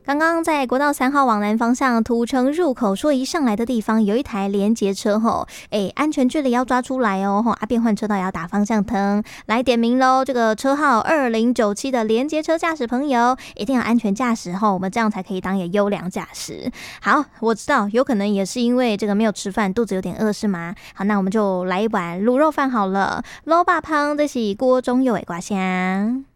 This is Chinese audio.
刚刚在国道3号往南方向土城入口说一上来的地方有一台连结车吼，安全距离要抓出来哦，变换车道也要打方向灯，来点名喽，这个车号2097的连结车驾驶朋友一定要安全驾驶吼，我们这样才可以当也优良驾驶。好，我知道有可能也是因为这个没有吃饭，肚子有点饿是吗？好，那我们就来一碗卤肉饭好了。卤肉饭这是锅中有的瓜香。